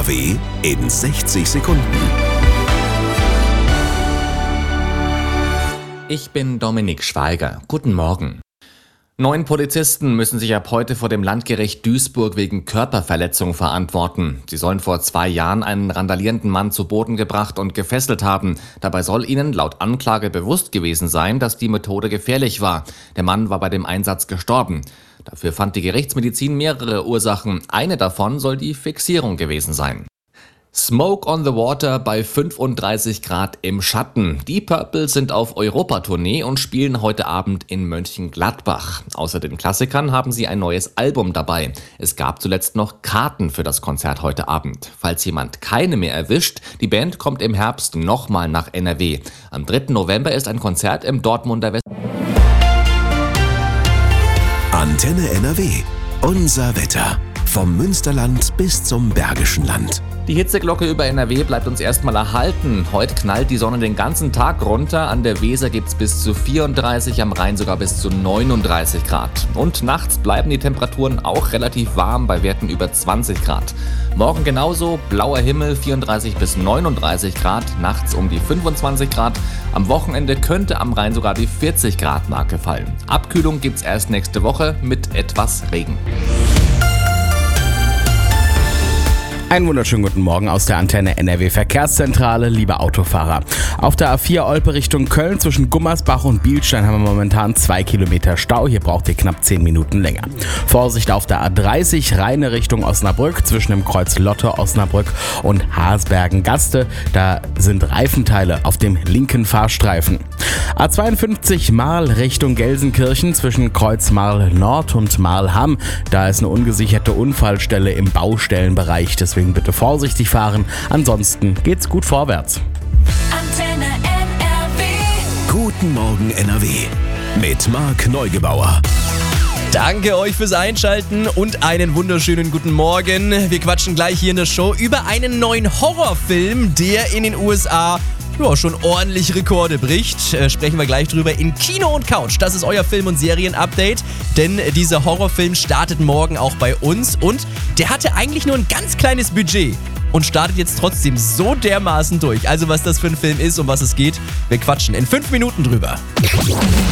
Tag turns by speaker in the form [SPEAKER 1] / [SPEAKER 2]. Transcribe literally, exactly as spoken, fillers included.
[SPEAKER 1] R W in sechzig Sekunden.
[SPEAKER 2] Ich bin Dominik Schweiger. Guten Morgen. Neun Polizisten müssen sich ab heute vor dem Landgericht Duisburg wegen Körperverletzung verantworten. Sie sollen vor zwei Jahren einen randalierenden Mann zu Boden gebracht und gefesselt haben. Dabei soll ihnen laut Anklage bewusst gewesen sein, dass die Methode gefährlich war. Der Mann war bei dem Einsatz gestorben. Dafür fand die Gerichtsmedizin mehrere Ursachen. Eine davon soll die Fixierung gewesen sein. Smoke on the Water bei fünfunddreißig Grad im Schatten. Die Purple sind auf Europatournee und spielen heute Abend in Mönchengladbach. Außer den Klassikern haben sie ein neues Album dabei. Es gab zuletzt noch Karten für das Konzert heute Abend. Falls jemand keine mehr erwischt, die Band kommt im Herbst nochmal nach N R W. Am dritten November ist ein Konzert im Dortmunder West.
[SPEAKER 1] Antenne N R W. Unser Wetter. Vom Münsterland bis zum Bergischen Land.
[SPEAKER 2] Die Hitzeglocke über N R W bleibt uns erstmal erhalten. Heute knallt die Sonne den ganzen Tag runter. An der Weser gibt's bis zu vierunddreißig, am Rhein sogar bis zu neununddreißig Grad. Und nachts bleiben die Temperaturen auch relativ warm bei Werten über zwanzig Grad. Morgen genauso, blauer Himmel, vierunddreißig bis neununddreißig Grad, nachts um die fünfundzwanzig Grad. Am Wochenende könnte am Rhein sogar die vierzig Grad Marke fallen. Abkühlung gibt's erst nächste Woche mit etwas Regen.
[SPEAKER 3] Einen wunderschönen guten Morgen aus der Antenne N R W Verkehrszentrale, liebe Autofahrer. Auf der A vier Olpe Richtung Köln zwischen Gummersbach und Bielstein haben wir momentan zwei Kilometer Stau. Hier braucht ihr knapp zehn Minuten länger. Vorsicht auf der A dreißig Rheine Richtung Osnabrück zwischen dem Kreuz Lotte Osnabrück und Haasbergen-Gaste. Da sind Reifenteile auf dem linken Fahrstreifen. A zweiundfünfzig Marl Richtung Gelsenkirchen zwischen Kreuz Marl Nord und Marl-Hamm. Da ist eine ungesicherte Unfallstelle im Baustellenbereich. Deswegen bitte vorsichtig fahren, ansonsten geht's gut vorwärts.
[SPEAKER 4] Antenne N R W.
[SPEAKER 1] Guten Morgen N R W mit Marc Neugebauer.
[SPEAKER 5] Danke euch fürs Einschalten und einen wunderschönen guten Morgen. Wir quatschen gleich hier in der Show über einen neuen Horrorfilm, der in den U S A ja, schon ordentlich Rekorde bricht. Äh, sprechen wir gleich drüber in Kino und Couch. Das ist euer Film- und Serien-Update, denn dieser Horrorfilm startet morgen auch bei uns und der hatte eigentlich nur ein ganz kleines Budget und startet jetzt trotzdem so dermaßen durch. Also was das für ein Film ist, um was es geht, wir quatschen in fünf Minuten drüber.